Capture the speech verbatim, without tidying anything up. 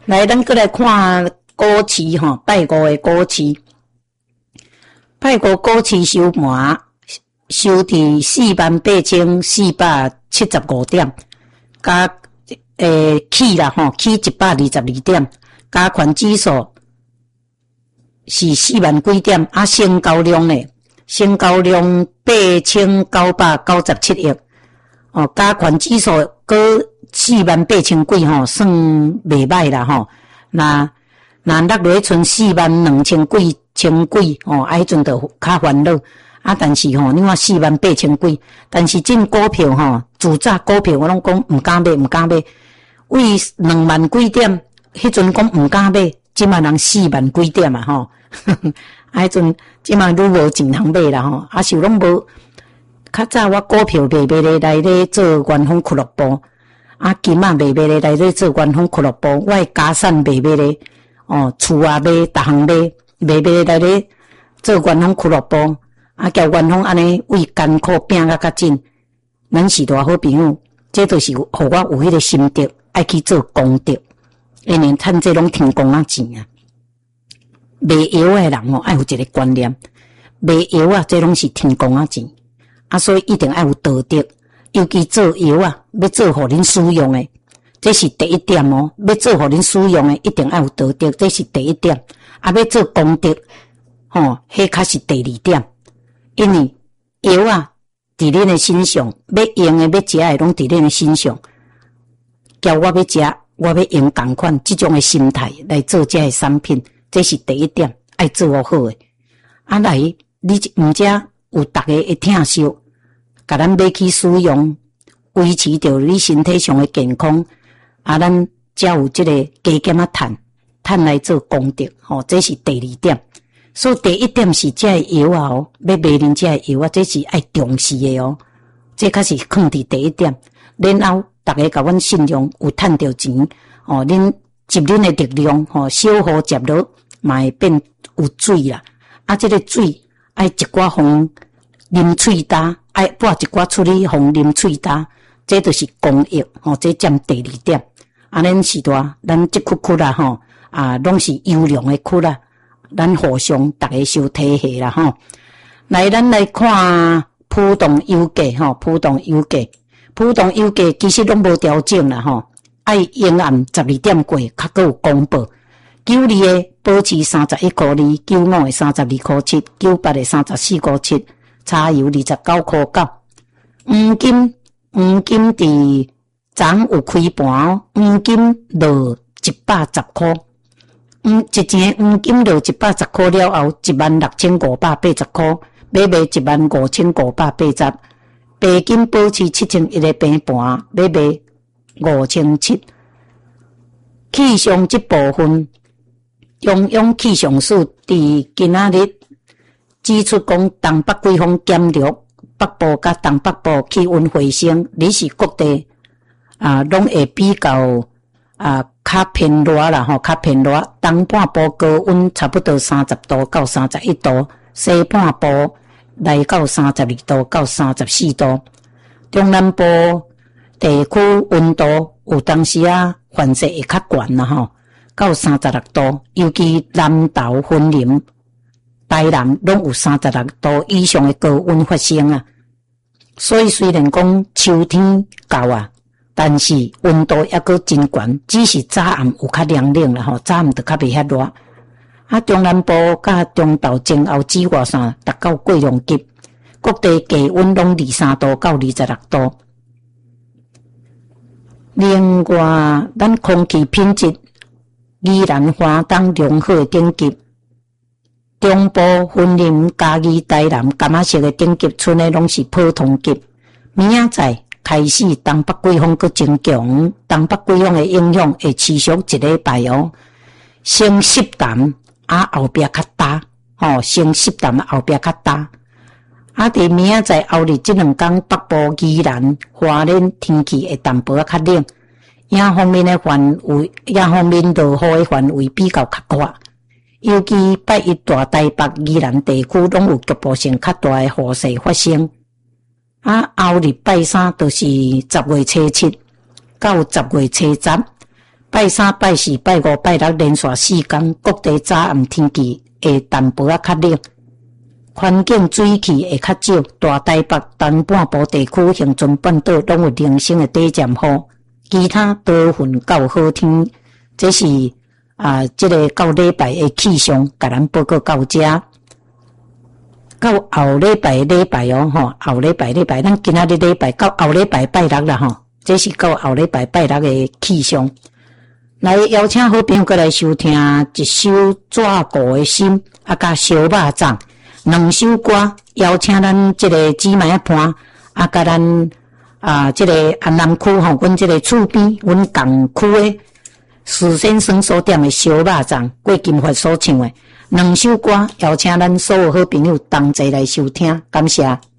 来，咱过来看古市吼，拜五的古市。拜五古市收盘收伫四万八千四百七十五点，加诶起啦吼，起一百二十二点，加权指数是四万几点，啊，成交量呢？成交量八千九百九十七亿，哦，加权指数搁四万八千几吼，算袂歹啦吼。那那落落剩四万两千几千几哦，啊，迄阵就较烦恼啊。但是吼，你看四万八千几，但是进股票吼，自早股票我拢讲毋敢买，毋敢买。为两万几点，迄阵讲毋敢买，即嘛人四万几点啊吼。啊，迄阵即嘛愈无钱通买啦吼，啊是拢无。较早我股票卖卖咧来咧做元丰俱乐部，啊金仔卖卖咧来咧做元丰俱乐部，我诶家产卖卖咧，哦厝啊卖，逐项卖，卖卖来咧做元丰俱乐部，啊叫元丰安尼为艰苦拼甲较紧，咱是大好朋友，这就是互我有迄个心得，爱去做功德，因为趁这拢天公仔钱啊。卖药诶人哦，爱有一个观念，卖药啊，这拢是天公仔钱。啊，所以一定要有道德，尤其做药啊，要做互恁使用诶，这是第一点哦。要做互恁使用诶，一定要有道德，这是第一点。啊，要做功德，吼，迄较是第二点。因为药啊，伫恁诶身上，要用诶，要食诶，拢伫恁诶身上。叫我要食，我要用同款，即种诶心态来做这诶产品，这是第一点，爱做好诶。啊，来，你毋食有逐个会疼惜。甲咱买去使用，维持着你身体上的健康，啊，咱才有即个加减啊趁，趁来做功德，吼、哦，这是第二点。所以第一点是这药啊，哦，要卖恁这药啊，这是爱重视的哦。这较是放伫第一点。然后大家甲阮信用有趁着钱，哦，恁集恁的力量，吼、哦，小雨接落，嘛会变有水啦。啊，这个水爱一寡风啉喙焦。爱拨一寡处理互啉喙焦，这就是公益吼，这占第二点。啊，咱是大，咱即区区啦吼，啊，拢是优良的区啦，咱互相逐个相体恤啦吼。来，咱来看浦东油价吼，浦东油价，浦东油价其实拢无调整啦吼，爱永暗十二点过，较佫有公布。九二的保持三十一块二，九五的三十二块七，九八的三十四块七。柴油二十九块九，黄金黄金伫昨有开盘，黄金落一百十块，嗯，一件黄金落一百十块了后，一万六千五百八十块，买卖一万五千五百八十，白金保持七千一个平盘，买卖五千七。气象这部分，中央气象署伫今仔日。指出讲，东北季风减弱，北部甲东北部气温回升，你是各地啊，拢会比较啊较偏热啦吼，较偏热。东半部高温差不多三十度到三十一度，西半部来到三十二度到三十四度。中南部地区温度有当时啊，反射会较悬啦吼，到三十六度，尤其南投云林。台南拢有三十六度以上的高温发生啊，所以虽然讲秋天到啊，但是温度还阁真悬，只是早暗有较凉冷啦吼，早暗就较袂遐热。啊，中南部甲中昼前后紫外线达到过量级，各地低温拢二三度到二十六度。另外，咱空气品质依然花东良好的等级。中部、云林、嘉义、台南、柑仔色的等级，剩的拢是普通级。明仔载开始，东北季风阁增强，东北季风的影响会持续一礼拜哦。先湿淡，啊后壁较大，吼、哦，先湿淡后壁较大。啊，伫明仔载后日即两天，北部、宜兰、花莲天气会淡薄仔较冷，影方面的范围，影方面落雨的范围比较较大。尤其拜一大台北、宜兰地区拢有局部性较大的雨势发生。啊，后日拜三就是十月初七到十月初十， 拜三、拜四、拜五、拜六连续四天，各地早暗天气会淡薄仔较冷，环境水汽会较少。大台北、东半部地区、恒春半岛拢有零星的短暂雨，其他多云到好天。这是啊，这个到礼拜的气象，甲咱报告到这。到后礼拜礼拜哦，吼，后礼拜礼拜，咱今仔日礼拜到后礼拜拜六啦，吼，这是到后礼拜拜六的气象。来邀请好朋友过来收听一首抓鼓的心，啊，甲小肉粽两首歌，邀请咱这个姊妹伴，啊，甲咱啊，这个安南区吼，阮这个厝边，阮港区的史先生所点的小肉粽，郭金发所唱的两首歌，邀请咱所有好朋友同齐来收听，感谢。